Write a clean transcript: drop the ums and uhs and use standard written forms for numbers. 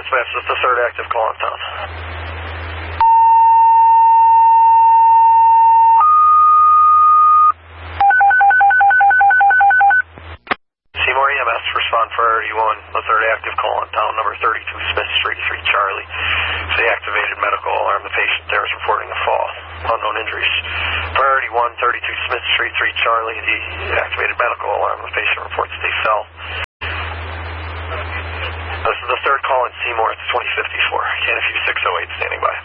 Dispatch, this is the third active call in town. Seymour EMS, respond priority 1, the third active call in town, number 32 Smith Street, 3 Charlie. It's the activated medical alarm. The patient there is reporting a fall. Unknown injuries. Priority 1, 32 Smith Street, 3 Charlie. The activated medical alarm. The patient reports they fell. This is the third call in Seymour. It's 2054. Canada 608 standing by.